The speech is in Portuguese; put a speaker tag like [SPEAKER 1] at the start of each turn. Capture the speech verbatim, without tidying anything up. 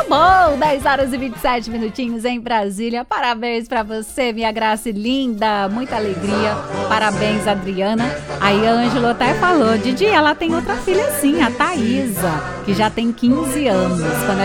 [SPEAKER 1] bom, dez horas e vinte e sete minutinhos em Brasília. Parabéns pra você, minha Grace linda, muita alegria. Parabéns, Adriana. Aí a Ângelo até falou, Didi, ela tem outra filha sim, a Thaísa, que já tem quinze anos. Quando